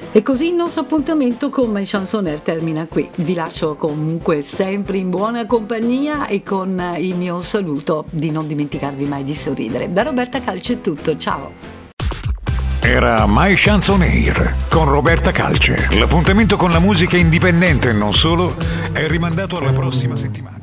E così il nostro appuntamento con My Chansoner termina qui. Vi lascio comunque sempre in buona compagnia e con il mio saluto di non dimenticarvi mai di sorridere. Da Roberta Calce è tutto, ciao! Era My Chansoner con Roberta Calce. L'appuntamento con la musica indipendente e non solo è rimandato alla prossima settimana.